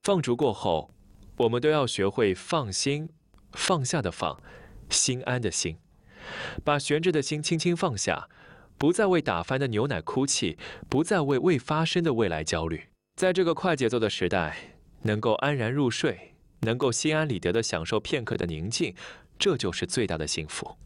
放逐过后，我们都要学会放心，放下的放，心安的心，把悬着的心轻轻放下，不再为打翻的牛奶哭泣，不再为未发生的未来焦虑。在这个快节奏的时代，能够安然入睡，能够心安理得地享受片刻的宁静，这就是最大的幸福。